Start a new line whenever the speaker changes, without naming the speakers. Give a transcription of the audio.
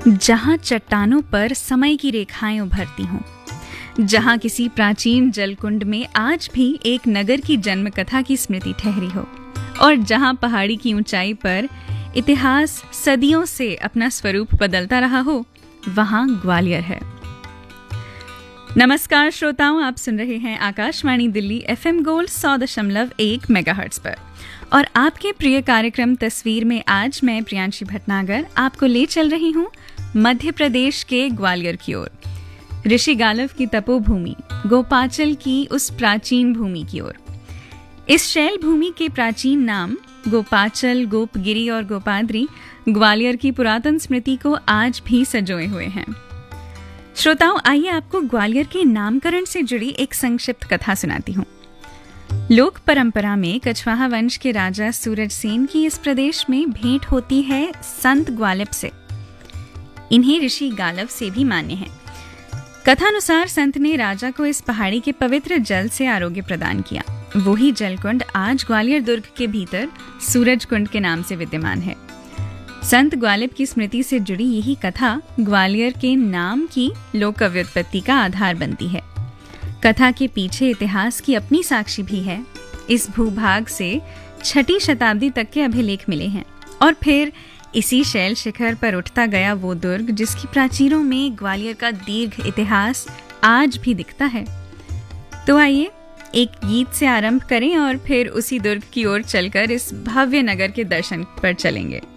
जहाँ चट्टानों पर समय की रेखाएं उभरती हों, जहाँ किसी प्राचीन जलकुंड में आज भी एक नगर की जन्म कथा की स्मृति ठहरी हो, और जहाँ पहाड़ी की ऊंचाई पर इतिहास सदियों से अपना स्वरूप बदलता रहा हो, वहाँ ग्वालियर है। नमस्कार श्रोताओं, आप सुन रहे हैं Akashvani Delhi FM gold 100.1 megahertz पर, और आपके प्रिय कार्यक्रम तस्वीर में आज मैं प्रियांशी भटनागर आपको ले चल रही हूँ मध्य प्रदेश के ग्वालियर की ओर, ऋषि गालव की तपोभूमि गोपाचल की उस प्राचीन भूमि की ओर। इस शैल भूमि के प्राचीन नाम गोपाचल, गोपगिरी और गोपाद्री ग्वालियर की पुरातन स्मृति को आज भी संजोए हुए हैं। श्रोताओं, आइए आपको ग्वालियर के नामकरण से जुड़ी एक संक्षिप्त कथा सुनाती हूँ। लोक परंपरा में कछवाहा वंश के राजा सूरजसेन की इस प्रदेश में भेंट होती है संत ग्वालिब से। इन्हें ऋषि गालव से भी मान्य है। कथानुसार संत ने राजा को इस पहाड़ी के पवित्र जल से आरोग्य प्रदान किया। वही जलकुंड आज ग्वालियर दुर्ग के भीतर सूरज कुंड के नाम से विद्यमान है। संत ग्वालिब की स्मृति से जुड़ी यही कथा ग्वालियर के नाम की लोक व्युत्पत्ति का आधार बनती है। कथा के पीछे इतिहास की अपनी साक्षी भी है। इस भूभाग से 6ठी शताब्दी तक के अभिलेख मिले हैं, और फिर इसी शैल शिखर पर उठता गया वो दुर्ग जिसकी प्राचीरों में ग्वालियर का दीर्घ इतिहास आज भी दिखता है। तो आइए एक गीत से आरंभ करें और फिर उसी दुर्ग की ओर चलकर इस भव्य नगर के दर्शन पर चलेंगे।